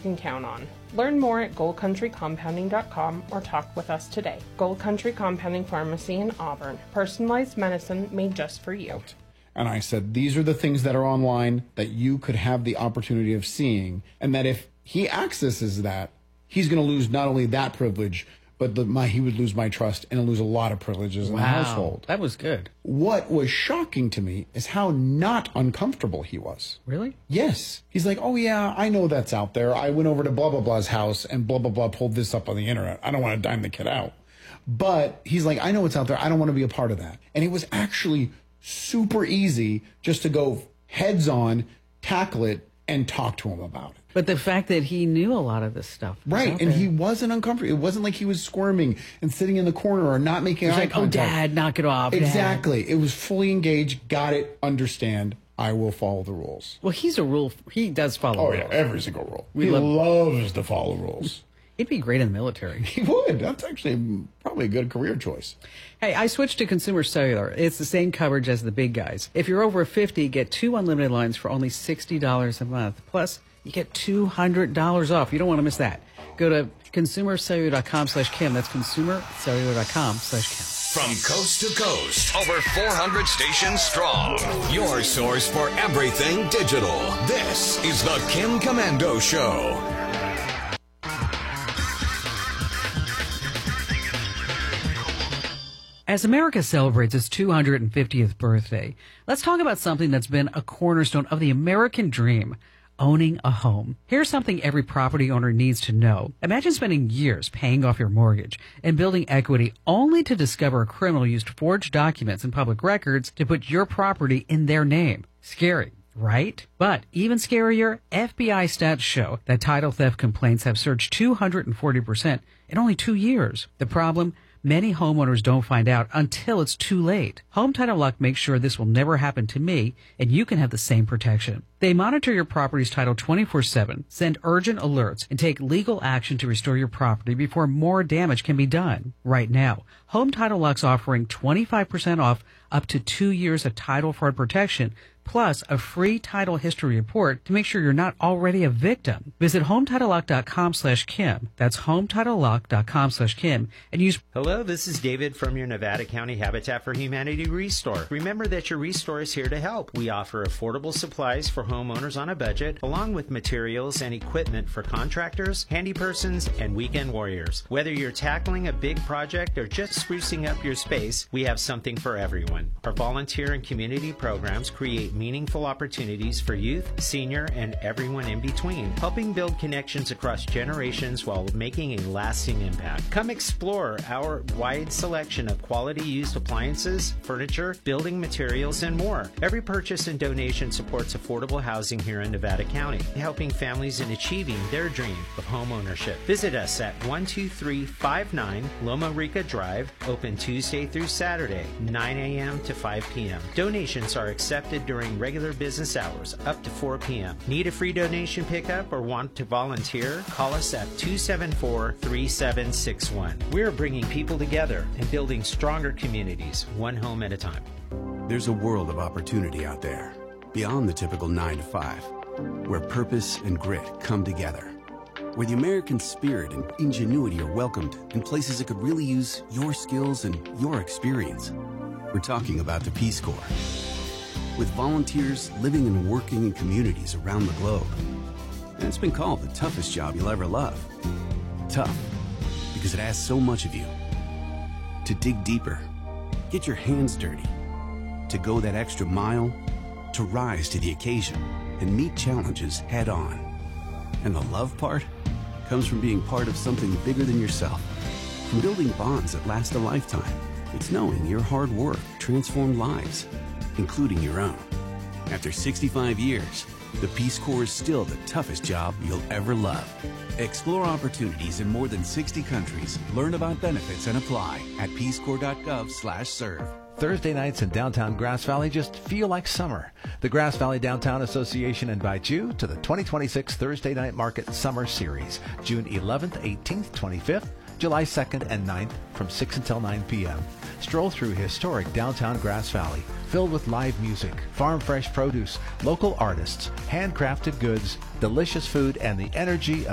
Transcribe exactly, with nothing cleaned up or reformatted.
can count on. Learn more at gold country compounding dot com or talk with us today. Gold Country Compounding Pharmacy in Auburn. Personalized medicine made just for you. And I said, these are the things that are online that you could have the opportunity of seeing, and that if he accesses that, he's going to lose not only that privilege, but the, my, he would lose my trust and lose a lot of privileges in wow, the household. That was good. What was shocking to me is how not uncomfortable he was. Really? Yes. He's like, oh, yeah, I know that's out there. I went over to blah, blah, blah's house and blah, blah, blah pulled this up on the internet. I don't want to dime the kid out. But he's like, I know it's out there. I don't want to be a part of that. And it was actually super easy just to go heads on, tackle it, and talk to him about it. But the fact that he knew a lot of this stuff. Right, and there. He wasn't uncomfortable. It wasn't like he was squirming and sitting in the corner or not making eye like, contact. Oh, Dad, knock it off. Exactly. Dad. It was fully engaged, got it, understand, I will follow the rules. Well, he's a rule. He does follow oh, rules. Oh, yeah, every single rule. We he love loves to follow rules. He'd be great in the military. He would. That's actually probably a good career choice. Hey, I switched to Consumer Cellular. It's the same coverage as the big guys. If you're over fifty, get two unlimited lines for only sixty dollars a month. Plus, you get two hundred dollars off. You don't want to miss that. Go to consumer cellular dot com slash Kim. That's consumer cellular dot com slash Kim. From coast to coast, over four hundred stations strong. Your source for everything digital. This is the Kim Komando Show. As America celebrates its two hundred fiftieth birthday, let's talk about something that's been a cornerstone of the American dream, owning a home. Here's something every property owner needs to know. Imagine spending years paying off your mortgage and building equity only to discover a criminal used forged documents and public records to put your property in their name. Scary, right? But even scarier, F B I stats show that title theft complaints have surged two hundred forty percent in only two years. The problem? Many homeowners don't find out until it's too late. Home Title Lock makes sure this will never happen to me, and you can have the same protection. They monitor your property's title twenty-four seven, send urgent alerts, and take legal action to restore your property before more damage can be done. Right now, Home Title Lock's offering twenty-five percent off up to two years of title fraud protection, plus a free title history report to make sure you're not already a victim. Visit home title lock dot com slash Kim. That's home title lock dot com slash Kim and use... Hello, this is David from your Nevada County Habitat for Humanity Restore. Remember that your Restore is here to help. We offer affordable supplies for homeowners on a budget, along with materials and equipment for contractors, handy persons, and weekend warriors. Whether you're tackling a big project or just sprucing up your space, we have something for everyone. Our volunteer and community programs create meaningful opportunities for youth, senior, and everyone in between, helping build connections across generations while making a lasting impact. Come explore our wide selection of quality used appliances, furniture, building materials, and more. Every purchase and donation supports affordable housing here in Nevada County, helping families in achieving their dream of home ownership. Visit us at one two three five nine Loma Rica Drive, open Tuesday through Saturday, nine a.m. to five p.m. Donations are accepted during regular business hours up to four p.m. Need a free donation pickup or want to volunteer? Call us at two seven four, three seven six one. We're bringing people together and building stronger communities, one home at a time. There's a world of opportunity out there, beyond the typical nine to five, where purpose and grit come together, where the American spirit and ingenuity are welcomed in places that could really use your skills and your experience. We're talking about the Peace Corps. With volunteers living and working in communities around the globe. And it's been called the toughest job you'll ever love. Tough, because it asks so much of you. To dig deeper, get your hands dirty, to go that extra mile, to rise to the occasion and meet challenges head on. And the love part comes from being part of something bigger than yourself, from building bonds that last a lifetime. It's knowing your hard work transformed lives, including your own. After sixty-five years, the Peace Corps is still the toughest job you'll ever love. Explore opportunities in more than sixty countries. Learn about benefits and apply at peace corps dot gov slash serve. Thursday nights in downtown Grass Valley just feel like summer. The Grass Valley Downtown Association invites you to the twenty twenty-six Thursday Night Market Summer Series, June eleventh, eighteenth, twenty-fifth, July second and ninth from six until nine p.m. Stroll through historic downtown Grass Valley, filled with live music, farm fresh produce, local artists, handcrafted goods, delicious food, and the energy